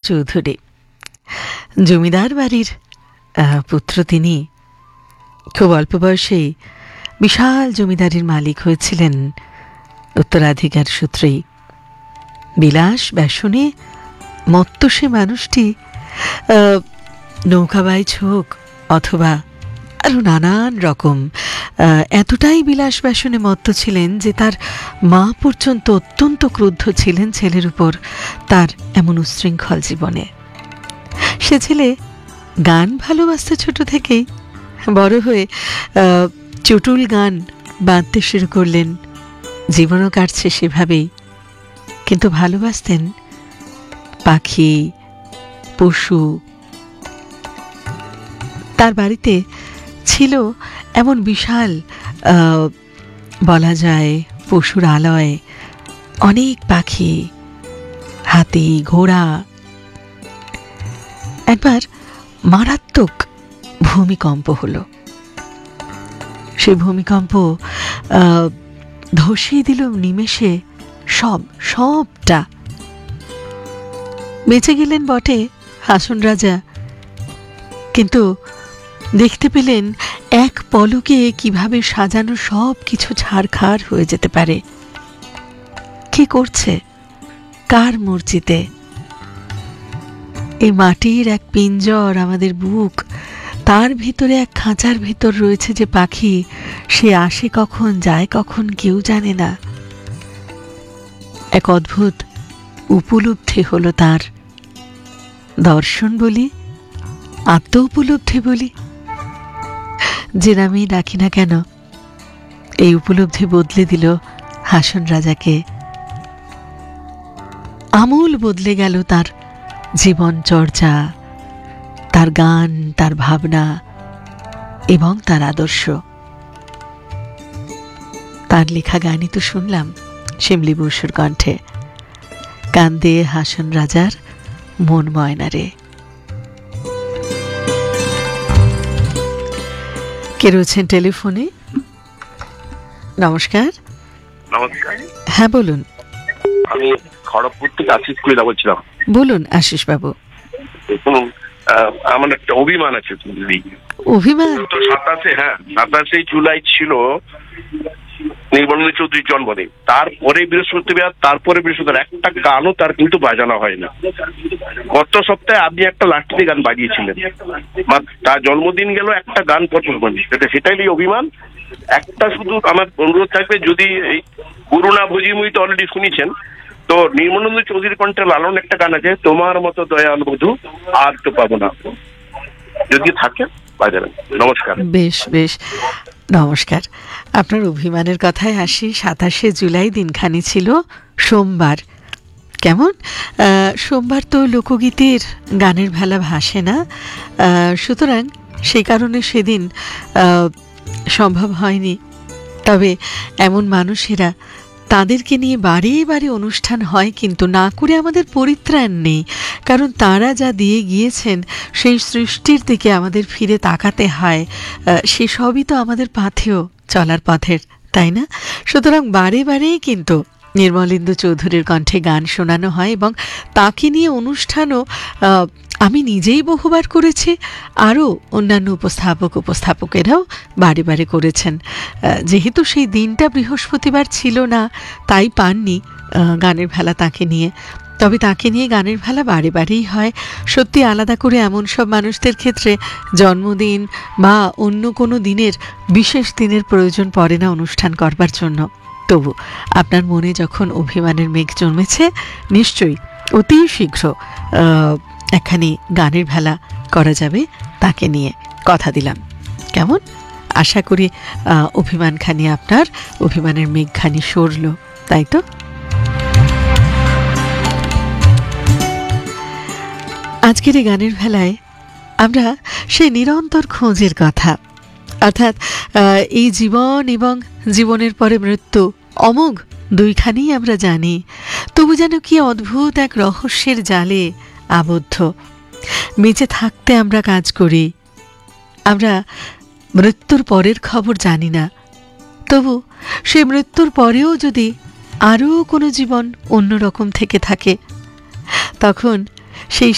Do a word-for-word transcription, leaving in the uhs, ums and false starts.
চৌধুরী জমিদার বাড়ির পুত্র। তিনি খুব অল্প বয়সেই বিশাল জমিদারির মালিক হয়েছিলেন উত্তরাধিকার সূত্রেই। বিলাস ব্যসনে মত্ত সে মানুষটি নৌকাবাইজ হোক অথবা আরও নানান রকম এতটাই বিলাস ব্যসনে মত্ত ছিলেন যে তার মা পর্যন্ত অত্যন্ত ক্রুদ্ধ ছিলেন ছেলের উপর তার এমন উচ্ছৃঙ্খল জীবনে। সে ছেলে গান ভালোবাসতে ছোট থেকেই, বড় হয়ে চটুল গান বাঁধতে শুরু করলেন। জীবনও কাটছে সেভাবেই, কিন্তু ভালোবাসতেন পাখি, পশু। তার বাড়িতে ছিল এমন বিশাল বলা যায় পশুর আলয়, অনেক পাখি, হাতি, ঘোড়া। একবার মারাত্মক ভূমিকম্প হলো। সেই ভূমিকম্প ধসিয়ে দিল নিমেষে সব সবটা। বেঁচে গেলেন বটে হাসন রাজা, কিন্তু দেখতে পেলেন এক পলকে কিভাবে সাজানো সব কিছু ছারখার হয়ে যেতে পারে। কি করছে, কার মর্জিতে? এই মাটির এক পিঞ্জর আমাদের বুক, তার ভিতরে এক খাঁচার ভিতর রয়েছে যে পাখি, সে আসে কখন যায় কখন কেউ জানে না। এক অদ্ভুত উপলব্ধি হলো তার। দর্শন বলি, আত্ম উপলব্ধি বলি, যে নামেই ডাকি না কেন, এই উপলব্ধি বদলে দিল হাসন রাজাকে। আমূল বদলে গেল তার জীবন চর্চা, তার গান, তার ভাবনা এবং তার আদর্শ। তার লেখা গানই তো শুনলাম শিমলি বসুর কণ্ঠে। কান্দে হাসন রাজার মন ময়নারে। কে রয়েছেন টেলিফোনে? নমস্কার। নমস্কার। হ্যাঁ বলুন। আমি খড়গপুর থেকে আশিস কুইলা বলছিলাম। বলুন আশিস বাবু। আমার একটা অভিমান আছে। অভিমান? তো সাতাশে হ্যাঁ সাতাশে জুলাই ছিল নির্মলেন্দু চৌধুরীর জন্মদিন। তারপরে বৃহস্পতিবার, তারপরে বৃহস্পতিবার একটা গানও তার কিন্তু বাজানো হয় না। গত সপ্তাহে আপনি একটা লাস্টি গান বাজিয়েছিলেন, তার জন্মদিন গেল, একটা গান পছন্দ। সেটাই অভিমান। একটা শুধু আমার অনুরোধ থাকবে, যদি এই গুরুনা ভজিমুই তো অলরেডি শুনেছেন, তো নির্মলেন্দু চৌধুরীর কণ্ঠে লালন একটা গান আছে, তোমার মতো দয়াল বধূ আর তো পাবো না, যদি থাকে বাজাবেন। নমস্কার। বেশ বেশ, নমস্কার। আপনার অভিমানের কথায় আসি। সাতাশে জুলাই দিনখানি ছিল সোমবার। কেমন? সোমবার তো লোকগীতির গানের ভেলা ভাসে না, সুতরাং সেই কারণে সেদিন সম্ভব হয়নি। তবে এমন মানুষেরা, তাদেরকে নিয়ে বারে বারে অনুষ্ঠান হয়, কিন্তু না করে আমাদের পরিত্রাণ নেই। কারণ তারা যা দিয়ে গিয়েছেন সেই সৃষ্টির দিকে আমাদের ফিরে তাকাতে হয়। সে সবই তো আমাদের পাথেয় চলার পথের, তাই না? সুতরাং বারে বারেই কিন্তু নির্মলেন্দু চৌধুরীর কণ্ঠে গান শোনানো হয়, এবং তাকে নিয়ে অনুষ্ঠানও আমি নিজেই বহুবার করেছি, আরও অন্যান্য উপস্থাপক উপস্থাপকেরাও বারে বারে করেছেন। যেহেতু সেই দিনটা বৃহস্পতিবার ছিল না, তাই পাননি গানের ভেলা তাকে নিয়ে। তবে তাকে নিয়ে গানের ভেলা বারে বারেই হয়। সত্যি আলাদা করে এমন সব মানুষদের ক্ষেত্রে জন্মদিন বা অন্য কোনো দিনের, বিশেষ দিনের প্রয়োজন পড়ে না অনুষ্ঠান করবার জন্য। তবু আপনার মনে যখন অভিমানের মেঘ জন্মেছে, নিশ্চয়ই অতি শীঘ্র একখানি গানের ভেলা করা যাবে তাকে নিয়ে, কথা দিলাম। কেমন? আশা করি অভিমানখানি, আপনার অভিমানের মেঘখানি সরল, তাই তো? আজকের এই গানের ভেলায় আমরা সেই নিরন্তর খোঁজের কথা, অর্থাৎ এই জীবন এবং জীবনের পরে মৃত্যু অমোঘ দুইখানেই আমরা জানি, তবু যেন কি অদ্ভুত এক রহস্যের জালে আবদ্ধ। বেঁচে থাকতে আমরা কাজ করি, আমরা মৃত্যুর পরের খবর জানি না। তবু সে মৃত্যুর পরেও যদি আরও কোনো জীবন অন্যরকম থেকে থাকে, তখন সেই